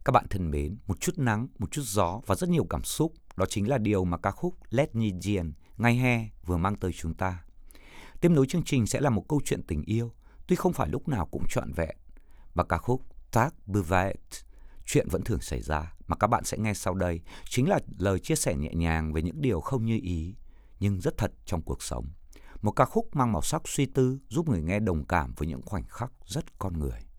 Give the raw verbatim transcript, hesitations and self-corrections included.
Các bạn thân mến, một chút nắng, một chút gió và rất nhiều cảm xúc, đó chính là điều mà ca khúc Let Me In, Ngày hè vừa mang tới chúng ta. Tiếp nối chương trình sẽ là một câu chuyện tình yêu, tuy không phải lúc nào cũng trọn vẹn. Và ca khúc Tag Bывает, chuyện vẫn thường xảy ra, mà các bạn sẽ nghe sau đây, chính là lời chia sẻ nhẹ nhàng về những điều không như ý, nhưng rất thật trong cuộc sống. Một ca khúc mang màu sắc suy tư giúp người nghe đồng cảm với những khoảnh khắc rất con người.